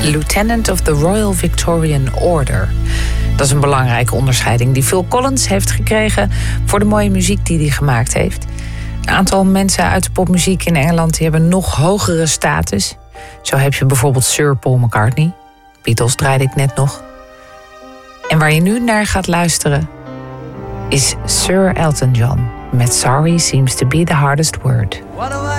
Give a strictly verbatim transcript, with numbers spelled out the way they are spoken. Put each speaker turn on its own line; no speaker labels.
Lieutenant of the Royal Victorian Order. Dat is een belangrijke onderscheiding die Phil Collins heeft gekregen voor de mooie muziek die hij gemaakt heeft. Een aantal mensen uit de popmuziek in Engeland die hebben nog hogere status. Zo heb je bijvoorbeeld Sir Paul McCartney. Beatles draaide ik net nog. En waar je nu naar gaat luisteren is Sir Elton John met Sorry Seems to Be the Hardest Word.